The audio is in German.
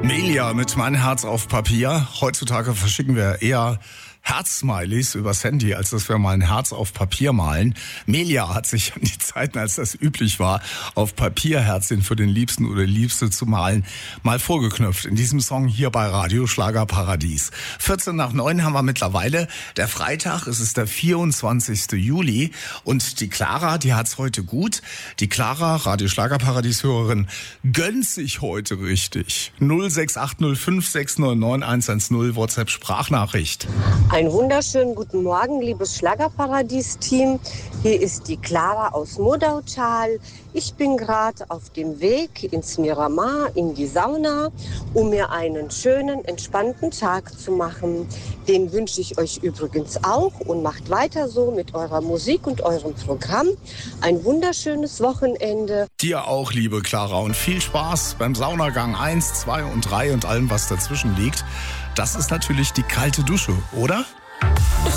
Melia mit Mein Herz auf Papier. Heutzutage verschicken wir eher Herzsmileys übers Handy, als dass wir mal ein Herz auf Papier malen. Melia hat sich an die Zeiten, als das üblich war, auf Papier Herzchen für den Liebsten oder Liebste zu malen, mal vorgeknüpft. In diesem Song hier bei Radio Schlagerparadies. 8:45 haben wir mittlerweile. Der Freitag, es ist der 24. Juli. Und die Clara, die hat's heute gut. Die Clara, Radio Schlagerparadies-Hörerin, gönnt sich heute richtig. 06805699110 WhatsApp-Sprachnachricht. Einen wunderschönen guten Morgen, liebes Schlagerparadies-Team. Hier ist die Clara aus Modautal. Ich bin gerade auf dem Weg ins Miramar, in die Sauna, um mir einen schönen, entspannten Tag zu machen. Den wünsche ich euch übrigens auch und macht weiter so mit eurer Musik und eurem Programm. Ein wunderschönes Wochenende. Dir auch, liebe Clara, und viel Spaß beim Saunagang 1, 2 und 3 und allem, was dazwischen liegt. Das ist natürlich die kalte Dusche, oder?